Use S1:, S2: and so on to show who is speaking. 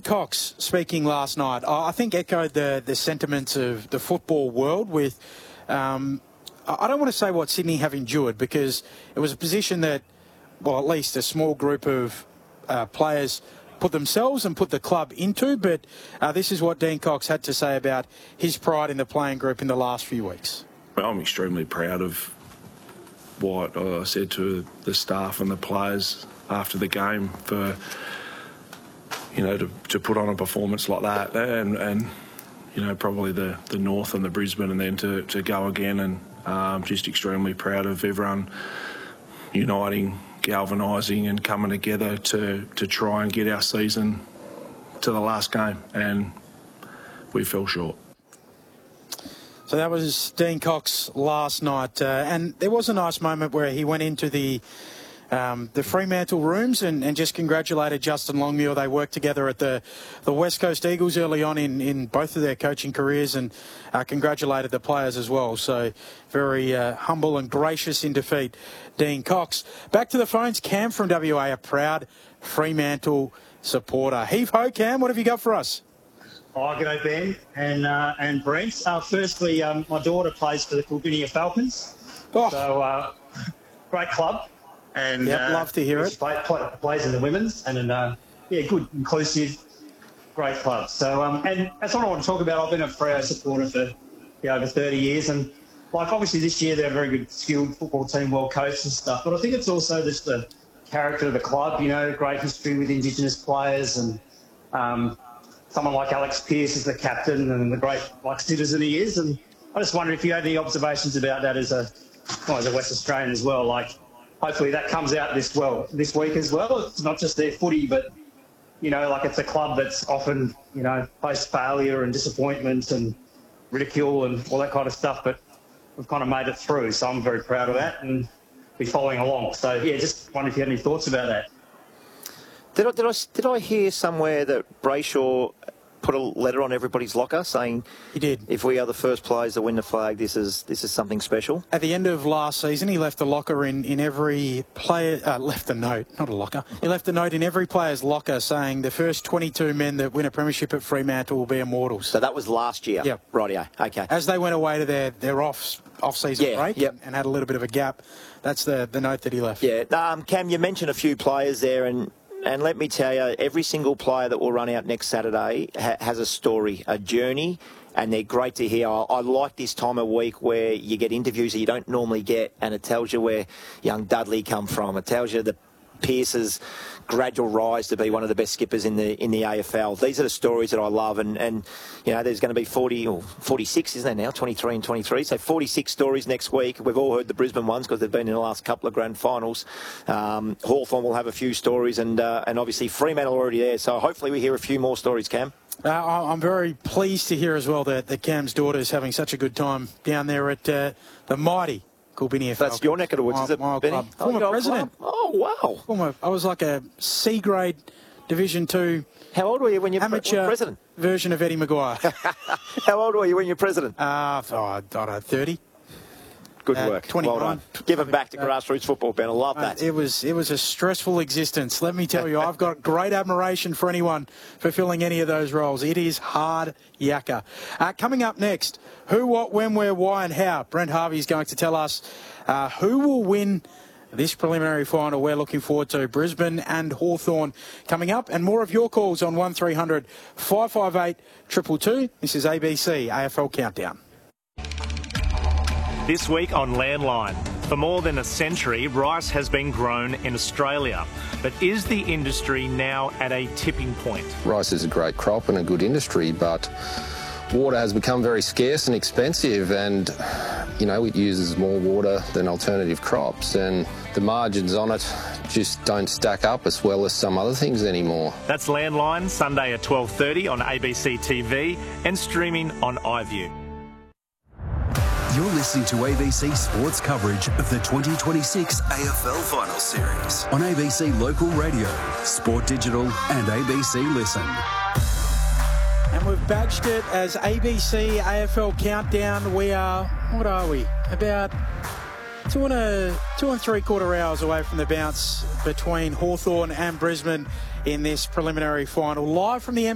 S1: Cox speaking last night, I think echoed the sentiments of the football world with, I don't want to say what Sydney have endured, because it was a position that, well, at least a small group of players put themselves and put the club into, but this is what Dean Cox had to say about his pride in the playing group in the last few weeks.
S2: Well, I'm extremely proud of what I said to the staff and the players after the game for, to put on a performance like that, and probably the North and the Brisbane, and then to go again, and just extremely proud of everyone uniting, galvanising and coming together to try and get our season to the last game, and we fell short.
S1: So that was Dean Cox last night, and there was a nice moment where he went into the Fremantle rooms and just congratulated Justin Longmuir. They worked together at the West Coast Eagles early on in both of their coaching careers, and congratulated the players as well. So very humble and gracious in defeat, Dean Cox. Back to the phones, Cam from WA, a proud Fremantle supporter. Heave ho, Cam, what have you got for us?
S3: Oh, g'day, Ben and Brent. Firstly, my daughter plays for the Coolgardie Falcons.
S1: Oh.
S3: So, great club. And
S1: love to hear it.
S3: Plays in the women's, and good, inclusive, great club. So, and that's what I want to talk about. I've been a Freo supporter for over 30 years, and obviously this year they're a very good, skilled football team, well coached and stuff. But I think it's also just the character of the club. Great history with Indigenous players, and someone like Alex Pearce is the captain, and the great citizen he is. And I just wonder if you had any observations about that as a West Australian as well. Hopefully that comes out this week as well. It's not just their footy, but it's a club that's often faced failure and disappointment and ridicule and all that kind of stuff. But we've kind of made it through, so I'm very proud of that and be following along. So just wonder if you had any thoughts about that.
S4: Did I hear somewhere that Brayshaw put a letter on everybody's locker saying
S1: he did,
S4: if we are the first players to win the flag, this is something special?
S1: At the end of last season, he left a locker in every player. Left a note, not a locker. He left a note in every player's locker saying the first 22 men that win a premiership at Fremantle will be immortals.
S4: So that was last year.
S1: Yep.
S4: Rightio. Okay.
S1: As they went away to their off-season break and had a little bit of a gap, that's the note that he left.
S4: Yeah. Cam, you mentioned a few players there, and let me tell you, every single player that will run out next Saturday has a story, a journey, and they're great to hear. I like this time of week where you get interviews that you don't normally get, and it tells you where young Dudley come from. It tells you the Pearce's gradual rise to be one of the best skippers in the AFL. These are the stories that I love, and there's going to be 46, isn't there now? 23 and 23. So 46 stories next week. We've all heard the Brisbane ones because they've been in the last couple of grand finals. Hawthorn will have a few stories, and obviously Fremantle already there. So hopefully we hear a few more stories, Cam.
S1: I'm very pleased to hear as well that Cam's daughter is having such a good time down there at the mighty Coolgardie Falcons.
S4: That's your neck of the woods, is it, Benny?
S1: Former president.
S4: Oh, wow.
S1: I was like a C-grade Division 2
S4: How old were you when you were president?
S1: Version of Eddie Maguire.
S4: How old were you when you were president?
S1: I don't know, 30.
S4: Good work.
S1: 29.
S4: Well done. Give it back to grassroots football, Ben. I love that.
S1: It was a stressful existence. Let me tell you, I've got great admiration for anyone fulfilling any of those roles. It is hard yakka. Coming up next, who, what, when, where, why and how. Brent Harvey is going to tell us who will win this preliminary final. We're looking forward to Brisbane and Hawthorn coming up, and more of your calls on 1300 558 222. This is ABC AFL Countdown.
S5: This week on Landline. For more than a century, rice has been grown in Australia. But is the industry now at a tipping point?
S6: Rice is a great crop and a good industry, but water has become very scarce and expensive, and it uses more water than alternative crops, and the margins on it just don't stack up as well as some other things anymore.
S5: That's Landline, Sunday at 12:30 on ABC TV and streaming on iView.
S7: You're listening to ABC Sports coverage of the 2026 AFL Final Series on ABC Local Radio, Sport Digital and ABC Listen.
S1: And we've badged it as ABC AFL Countdown. We are, what are we, about 2 and 3/4 hours away from the bounce between Hawthorn and Brisbane in this preliminary final. Live from the